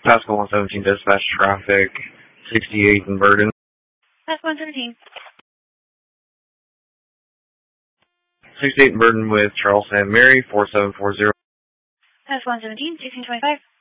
Pascal 117, dispatch traffic, 68 in Verdon. Pascal 117. 68 in Verdon with Charles St. Mary, 4740. Pascal 117, 1625.